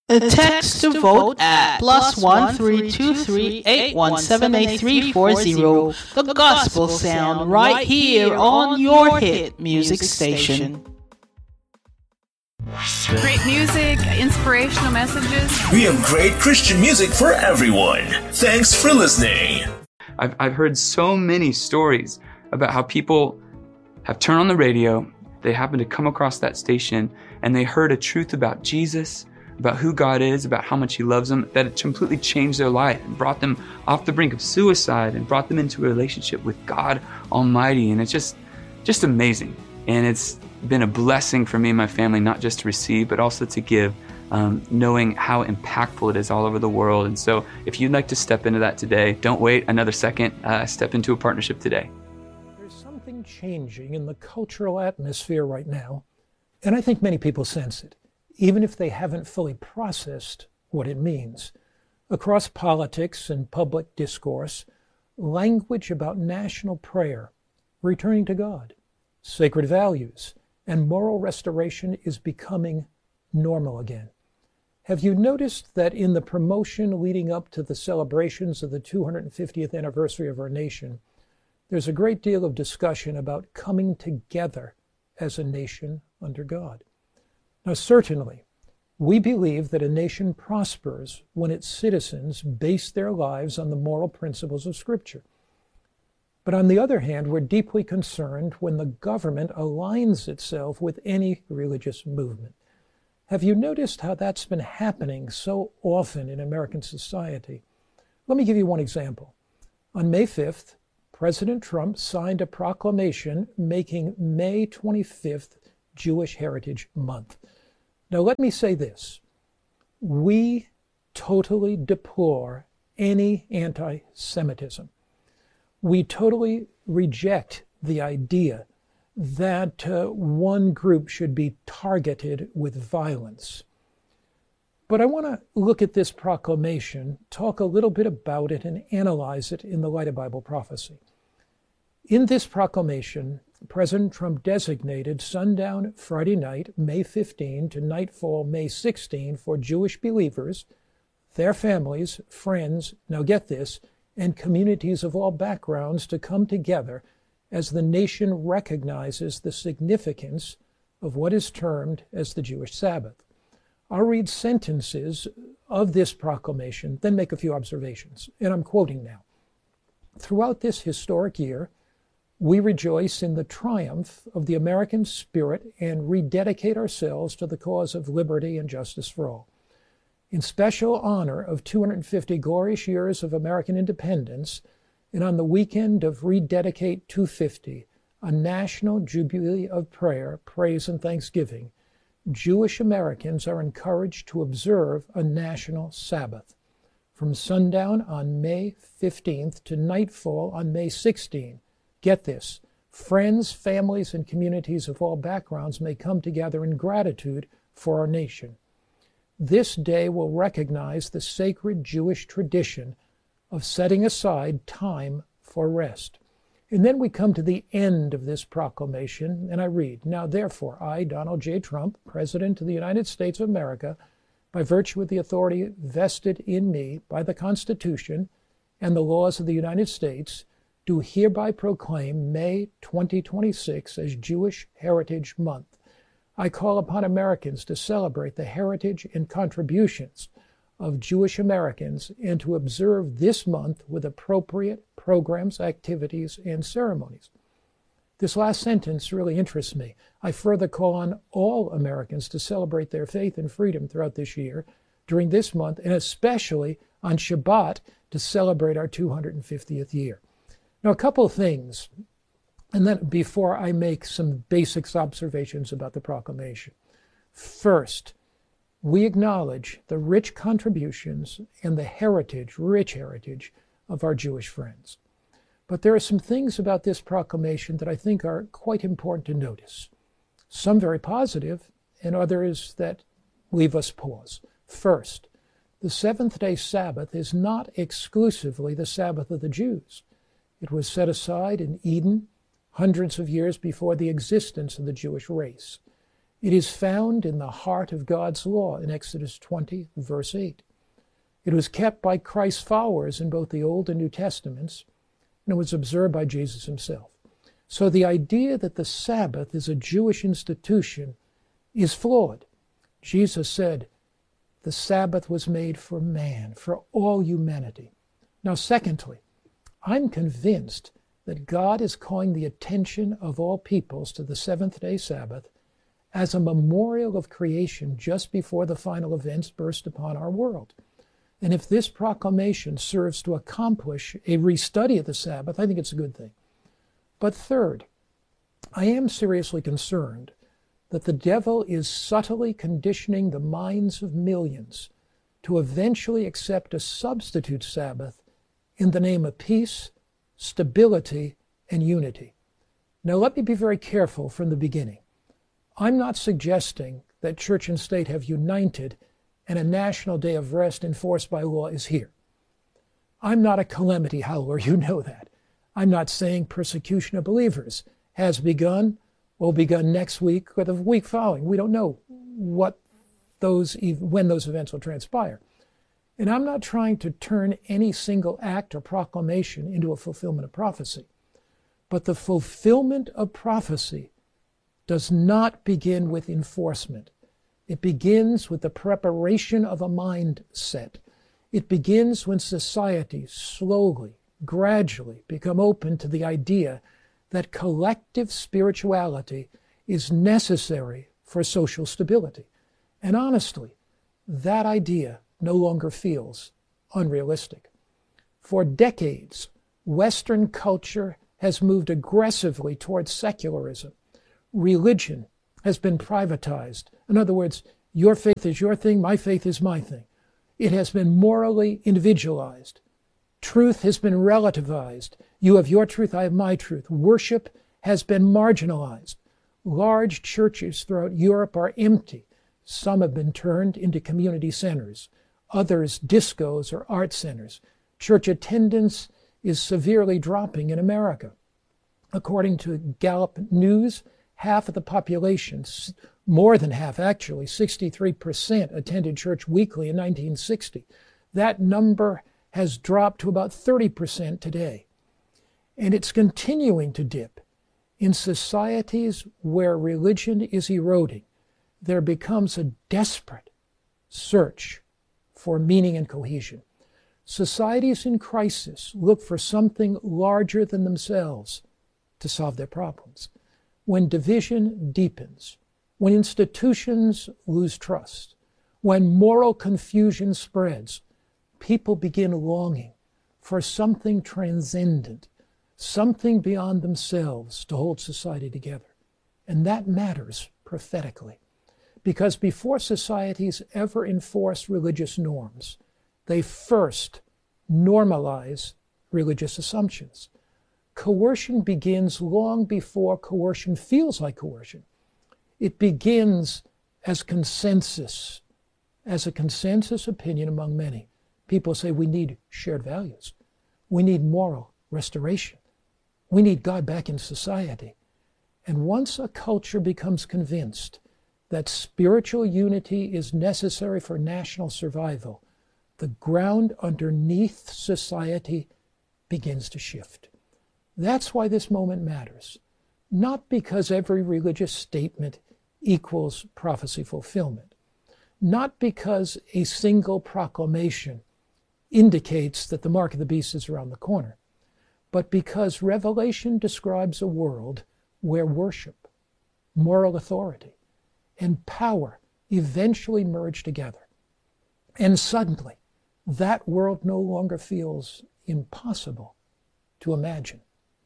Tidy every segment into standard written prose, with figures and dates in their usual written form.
Text to vote at +1 323 817 8340. The Gospel Sound right here on your hit music station. Great music, inspirational messages. We have great Christian music for everyone. Thanks for listening. I've heard so many stories about how people have turned on the radio, they happen to come across that station, and they heard a truth about Jesus, about who God is, about how much He loves them, that it completely changed their life and brought them off the brink of suicide and brought them into a relationship with God Almighty. And it's just amazing. And it's been a blessing for me and my family, not just to receive, but also to give, knowing how impactful it is all over the world. And so if you'd like to step into that today, don't wait another second, step into a partnership today. There's something changing in the cultural atmosphere right now, and I think many people sense it, even if they haven't fully processed what it means. Across politics and public discourse, language about national prayer, returning to God, sacred values, and moral restoration is becoming normal again. Have you noticed that in the promotion leading up to the celebrations of the 250th anniversary of our nation, there's a great deal of discussion about coming together as a nation under God? Now, certainly, we believe that a nation prospers when its citizens base their lives on the moral principles of Scripture. But on the other hand, we're deeply concerned when the government aligns itself with any religious movement. Have you noticed how that's been happening so often in American society? Let me give you one example. On May 5th, President Trump signed a proclamation making May 25th Jewish Heritage Month. Now, let me say this. We totally deplore any anti-Semitism. We totally reject the idea that one group should be targeted with violence. But I want to look at this proclamation, talk a little bit about it, and analyze it in the light of Bible prophecy. In this proclamation, President Trump designated sundown Friday night, May 15, to nightfall, May 16, for Jewish believers, their families, friends, now get this, and communities of all backgrounds to come together as the nation recognizes the significance of what is termed as the Jewish Sabbath. I'll read sentences of this proclamation, then make a few observations, and I'm quoting now. Throughout this historic year, we rejoice in the triumph of the American spirit and rededicate ourselves to the cause of liberty and justice for all. In special honor of 250 glorious years of American independence, and on the weekend of Rededicate 250, a national jubilee of prayer, praise, and thanksgiving, Jewish Americans are encouraged to observe a national Sabbath from sundown on May 15th to nightfall on May 16th. Get this, friends, families, and communities of all backgrounds may come together in gratitude for our nation. This day will recognize the sacred Jewish tradition of setting aside time for rest. And then we come to the end of this proclamation, and I read, "Now therefore, I, Donald J. Trump, President of the United States of America, by virtue of the authority vested in me by the Constitution and the laws of the United States, do hereby proclaim May 2026 as Jewish Heritage Month. I call upon Americans to celebrate the heritage and contributions of Jewish Americans and to observe this month with appropriate programs, activities, and ceremonies." This last sentence really interests me. I further call on all Americans to celebrate their faith and freedom throughout this year, during this month, and especially on Shabbat to celebrate our 250th year. Now, a couple of things, and then before I make some basic observations about the proclamation. First, we acknowledge the rich contributions and the heritage, rich heritage, of our Jewish friends. But there are some things about this proclamation that I think are quite important to notice. Some very positive, and others that leave us pause. First, the seventh-day Sabbath is not exclusively the Sabbath of the Jews. It was set aside in Eden hundreds of years before the existence of the Jewish race. It is found in the heart of God's law in Exodus 20, verse 8. It was kept by Christ's followers in both the Old and New Testaments, and it was observed by Jesus himself. So the idea that the Sabbath is a Jewish institution is flawed. Jesus said, the Sabbath was made for man, for all humanity. Now, secondly, I'm convinced that God is calling the attention of all peoples to the seventh-day Sabbath as a memorial of creation just before the final events burst upon our world. And if this proclamation serves to accomplish a restudy of the Sabbath, I think it's a good thing. But third, I am seriously concerned that the devil is subtly conditioning the minds of millions to eventually accept a substitute Sabbath in the name of peace, stability, and unity. Now, let me be very careful from the beginning. I'm not suggesting that church and state have united and a national day of rest enforced by law is here. I'm not a calamity howler, you know that. I'm not saying persecution of believers has begun, will begin next week or the week following. We don't know when those events will transpire. And I'm not trying to turn any single act or proclamation into a fulfillment of prophecy. But the fulfillment of prophecy does not begin with enforcement. It begins with the preparation of a mindset. It begins when societies slowly, gradually become open to the idea that collective spirituality is necessary for social stability. And honestly, that idea no longer feels unrealistic. For decades, Western culture has moved aggressively towards secularism. Religion has been privatized. In other words, your faith is your thing, my faith is my thing. It has been morally individualized. Truth has been relativized. You have your truth, I have my truth. Worship has been marginalized. Large churches throughout Europe are empty. Some have been turned into community centers. Others, discos or art centers. Church attendance is severely dropping in America. According to Gallup News, half of the population, more than half actually, 63% attended church weekly in 1960. That number has dropped to about 30% today. And it's continuing to dip. In societies where religion is eroding, there becomes a desperate search for meaning and cohesion. Societies in crisis look for something larger than themselves to solve their problems. When division deepens, when institutions lose trust, when moral confusion spreads, people begin longing for something transcendent, something beyond themselves to hold society together. And that matters prophetically. Because before societies ever enforce religious norms, they first normalize religious assumptions. Coercion begins long before coercion feels like coercion. It begins as consensus, as a consensus opinion among many. People say we need shared values. We need moral restoration. We need God back in society. And once a culture becomes convinced that spiritual unity is necessary for national survival, the ground underneath society begins to shift. That's why this moment matters. Not because every religious statement equals prophecy fulfillment. Not because a single proclamation indicates that the mark of the beast is around the corner, but because Revelation describes a world where worship, moral authority, and power eventually merge together. And suddenly, that world no longer feels impossible to imagine.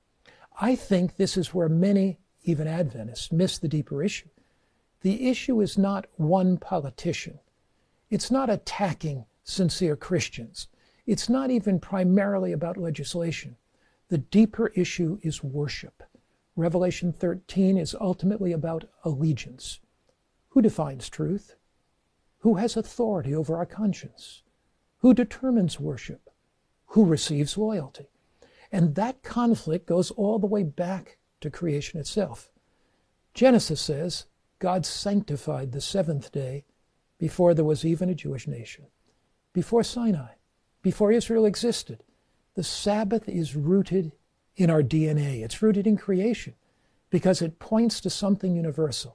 I think this is where many, even Adventists, miss the deeper issue. The issue is not one politician. It's not attacking sincere Christians. It's not even primarily about legislation. The deeper issue is worship. Revelation 13 is ultimately about allegiance. Who defines truth? Who has authority over our conscience? Who determines worship? Who receives loyalty? And that conflict goes all the way back to creation itself. Genesis says God sanctified the seventh day before there was even a Jewish nation, before Sinai, before Israel existed. The Sabbath is rooted in our DNA. It's rooted in creation because it points to something universal.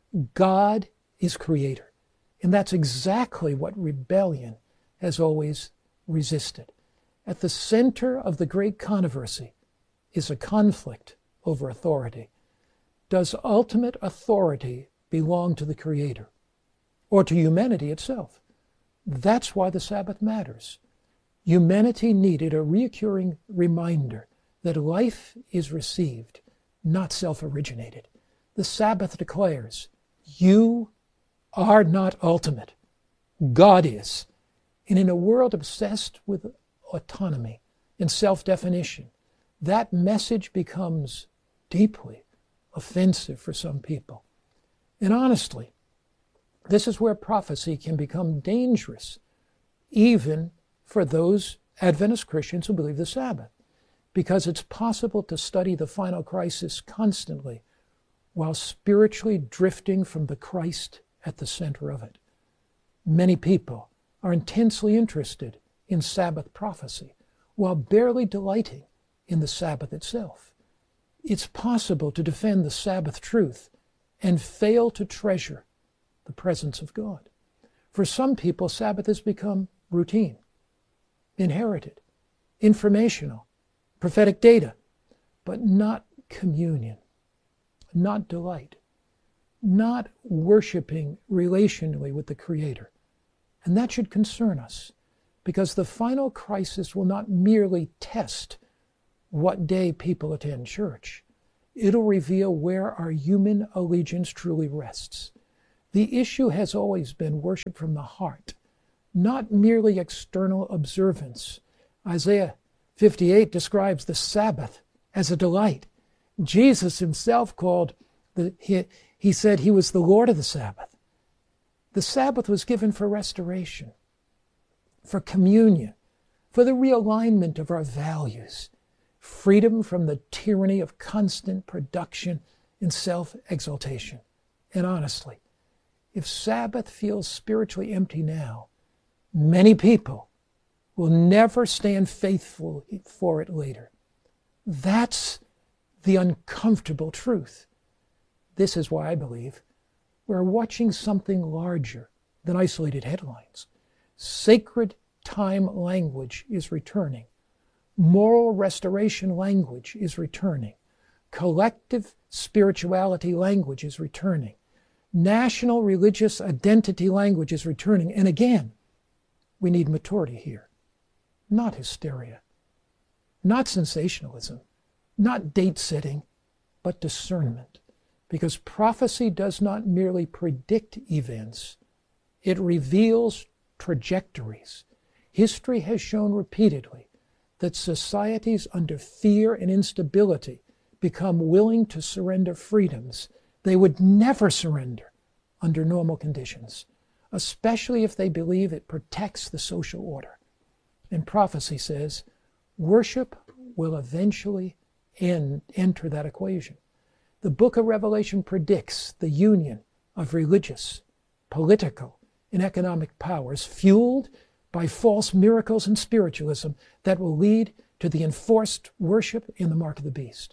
God is creator. And that's exactly what rebellion has always resisted. At the center of the great controversy is a conflict over authority. Does ultimate authority belong to the Creator or to humanity itself? That's why the Sabbath matters. Humanity needed a recurring reminder that life is received, not self-originated. The Sabbath declares, you are not ultimate. God is. And in a world obsessed with autonomy and self-definition, that message becomes deeply offensive for some people. And honestly, this is where prophecy can become dangerous, even for those Adventist Christians who believe the Sabbath, because it's possible to study the final crisis constantly while spiritually drifting from the Christ at the center of it. Many people are intensely interested in Sabbath prophecy while barely delighting in the Sabbath itself. It's possible to defend the Sabbath truth and fail to treasure the presence of God. For some people, Sabbath has become routine, inherited, informational, prophetic data, but not communion, not delight, not worshiping relationally with the Creator. And that should concern us, because the final crisis will not merely test what day people attend church. It'll reveal where our human allegiance truly rests. The issue has always been worship from the heart, not merely external observance. Isaiah 58 describes the Sabbath as a delight. Jesus himself he said he was the Lord of the Sabbath. The Sabbath was given for restoration, for communion, for the realignment of our values, freedom from the tyranny of constant production and self-exaltation. And honestly, if Sabbath feels spiritually empty now, many people will never stand faithful for it later. That's the uncomfortable truth. This is why I believe we're watching something larger than isolated headlines. Sacred time language is returning. Moral restoration language is returning. Collective spirituality language is returning. National religious identity language is returning. And again, we need maturity here. Not hysteria. Not sensationalism. Not date setting, but discernment. Because prophecy does not merely predict events, it reveals trajectories. History has shown repeatedly that societies under fear and instability become willing to surrender freedoms they would never surrender under normal conditions, especially if they believe it protects the social order. And prophecy says worship will eventually enter that equation. The book of Revelation predicts the union of religious, political, and economic powers fueled by false miracles and spiritualism that will lead to the enforced worship in the mark of the beast.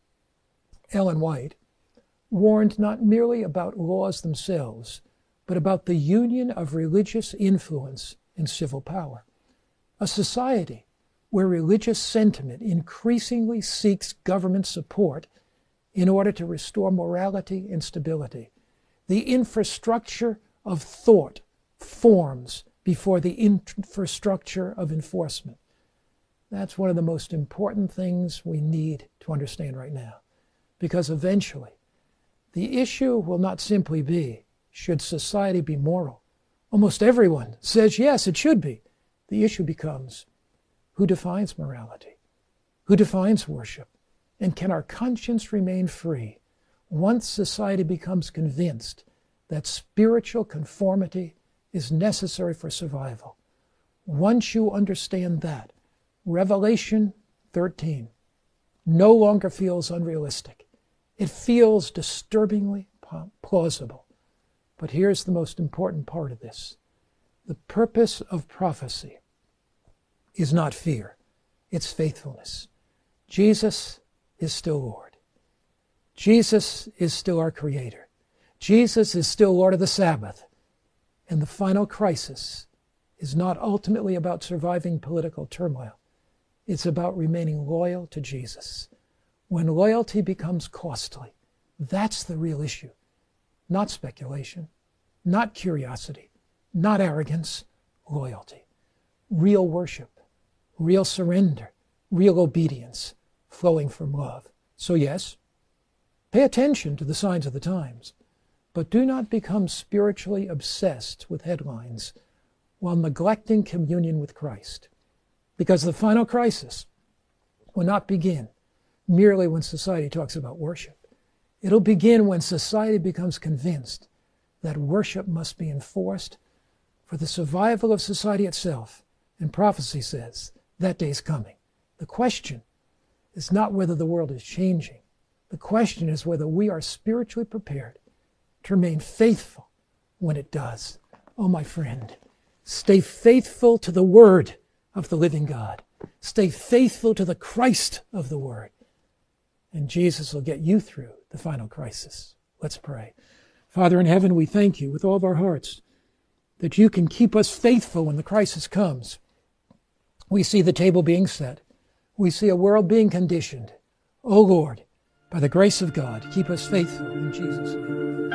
Ellen White warned not merely about laws themselves, but about the union of religious influence and civil power. A society where religious sentiment increasingly seeks government support in order to restore morality and stability. The infrastructure of thought forms before the infrastructure of enforcement. That's one of the most important things we need to understand right now. Because eventually, the issue will not simply be, should society be moral? Almost everyone says, yes, it should be. The issue becomes, who defines morality? Who defines worship? And can our conscience remain free once society becomes convinced that spiritual conformity is necessary for survival? Once you understand that, Revelation 13 no longer feels unrealistic. It feels disturbingly plausible. But here's the most important part of this. The purpose of prophecy is not fear, it's faithfulness. Jesus is still Lord. Jesus is still our Creator. Jesus is still Lord of the Sabbath. And the final crisis is not ultimately about surviving political turmoil. It's about remaining loyal to Jesus. When loyalty becomes costly, that's the real issue. Not speculation, not curiosity, not arrogance, loyalty. Real worship, real surrender, real obedience, flowing from love. So yes, pay attention to the signs of the times, but do not become spiritually obsessed with headlines while neglecting communion with Christ. Because the final crisis will not begin merely when society talks about worship. It'll begin when society becomes convinced that worship must be enforced for the survival of society itself. And prophecy says that day's coming. The question is not whether the world is changing. The question is whether we are spiritually prepared to remain faithful when it does. Oh, my friend, stay faithful to the Word of the living God. Stay faithful to the Christ of the Word. And Jesus will get you through the final crisis. Let's pray. Father in heaven, we thank you with all of our hearts that you can keep us faithful when the crisis comes. We see the table being set. We see a world being conditioned. Oh Lord, by the grace of God, keep us faithful in Jesus' name.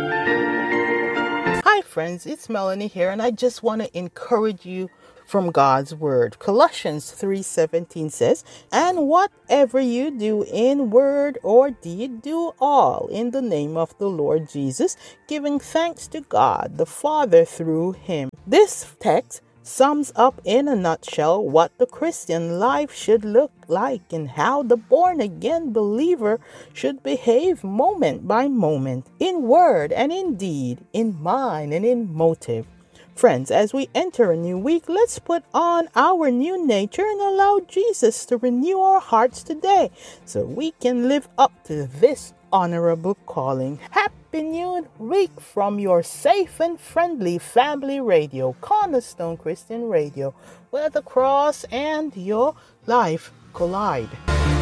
Hi friends, it's Melanie here, and I just want to encourage you from God's Word. Colossians 3:17 says, "And whatever you do in word or deed, do all in the name of the Lord Jesus, giving thanks to God the Father through him." This text sums up in a nutshell what the Christian life should look like and how the born-again believer should behave moment by moment, in word and in deed, in mind and in motive. Friends, as we enter a new week, let's put on our new nature and allow Jesus to renew our hearts today so we can live up to this honorable calling. Happy New Week from your safe and friendly family radio, Cornerstone Christian Radio, where the cross and your life collide.